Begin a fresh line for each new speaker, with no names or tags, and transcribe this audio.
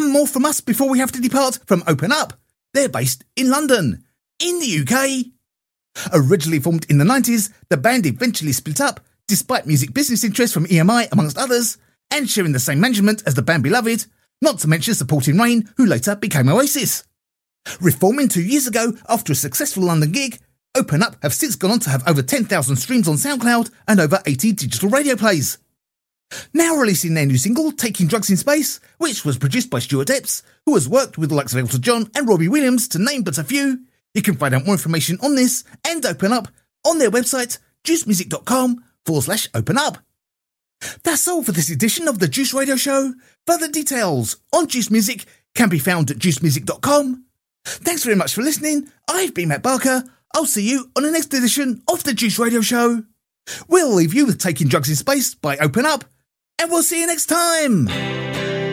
more from us before we have to depart from Open Up. They're based in London, in the UK. Originally formed in the 90s, the band eventually split up, despite music business interests from EMI amongst others, and sharing the same management as the band Beloved, not to mention supporting Rain, who later became Oasis. Reforming 2 years ago after a successful London gig, Open Up have since gone on to have over 10,000 streams on SoundCloud and over 80 digital radio plays. Now releasing their new single, Taking Drugs in Space, which was produced by Stuart Epps, who has worked with the likes of Elton John and Robbie Williams, to name but a few. You can find out more information on this and Open Up on their website, juicemusic.com/open up. That's all for this edition of the Juice Radio Show. Further details on Juice Music can be found at juicemusic.com. Thanks very much for listening. I've been Matt Barker. I'll see you on the next edition of the Juice Radio Show. We'll leave you with Taking Drugs in Space by Open Up, and we'll see you next time.